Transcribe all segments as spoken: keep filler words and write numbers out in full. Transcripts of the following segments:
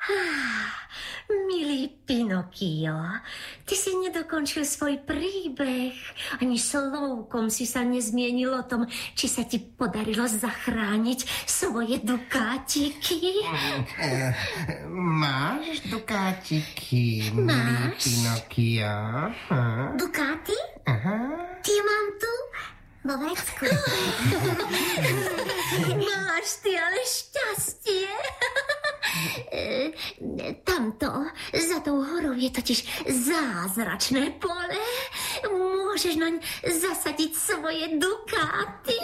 Milý Pinokio, ty si nedokončil svoj príbeh. Ani slovkom si sa nezmienil o tom, či sa ti podarilo zachrániť svoje dukátiky. Uh, máš dukátiky, milý Pinokio? Uh. Dukáty? Aha. Tie mám tu vo vrecku. Máš ty ale šťastie. Tamto, za tou horou je totiž zázračné pole. Môžeš naň zasadiť svoje dukáty.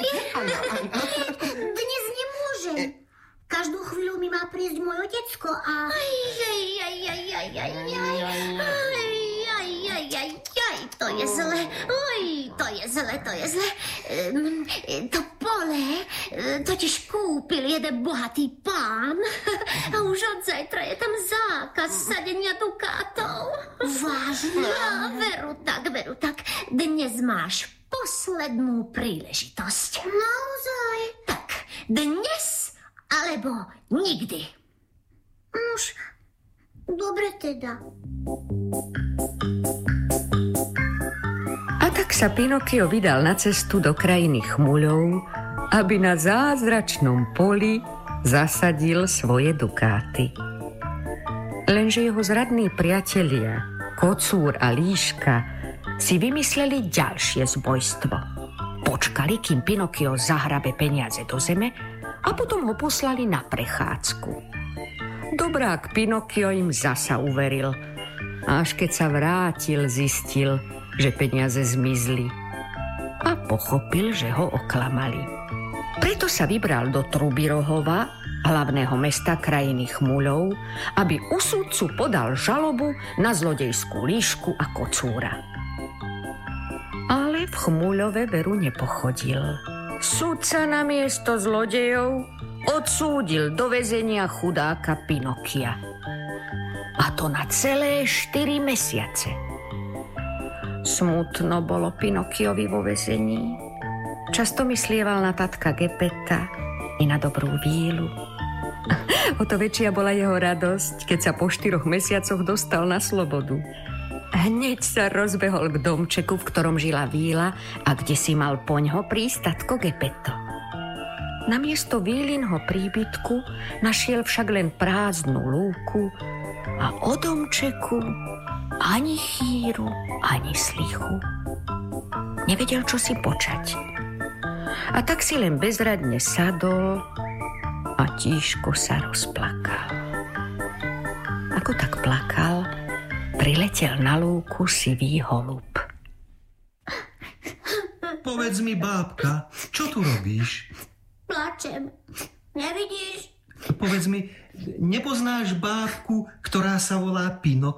Dnes nemôžem. Každú chvíľu mi má prísť môj otecko a... Aj, aj, aj, aj, aj, aj, aj, aj, aj, aj, aj, aj, to je zle. Oj, to je zle, to je zle. To pole totiž kúpil jeden bohatý pán a už od zajtra je tam zákaz sadenia dukátov. Vážne? A veru tak, veru tak. Dnes máš poslednú príležitosť. Naozaj? Tak, dnes alebo nikdy. Už, dobre teda. A tak sa Pinokio vydal na cestu do krajiny chmuľov, aby na zázračnom poli zasadil svoje dukáty. Lenže jeho zradní priatelia, Kocúr a Líška, si vymysleli ďalšie zbojstvo. Počkali, kým Pinokio zahrabe peniaze do zeme a potom ho poslali na prechádzku. Dobrák Pinokio im zasa uveril. A až keď sa vrátil, zistil, že peniaze zmizli. A pochopil, že ho oklamali. Preto sa vybral do Trubirohova, hlavného mesta krajiny chmuľov, aby u sudcu podal žalobu na zlodejskú Líšku a Kocúra. Ale v Chmuľove veru nepochodil. Sudca na miesto zlodejov odsúdil do väzenia chudáka Pinokia. A to na celé štyri mesiace. Smutno bolo Pinokiovi vo väzení. Často myslieval na tatka Gepetta i na dobrú vílu. O to väčšia bola jeho radosť, keď sa po štyroch mesiacoch dostal na slobodu. Hneď sa rozbehol k domčeku, v ktorom žila víla a kde si mal poňho prísť tatko Gepetto. Namiesto vílinho príbytku našiel však len prázdnu lúku a o domčeku ani chýru, ani slichu. Nevedel, čo si počať. A tak si len bezradne sadol a tížko sa rozplakal. Ako tak plakal, priletel na lúku sivý holub. Povedz mi, bábka, čo tu robíš? Plačem. Nevidíš? Povedz mi, nepoznáš bábku, ktorá sa volá Pinokio?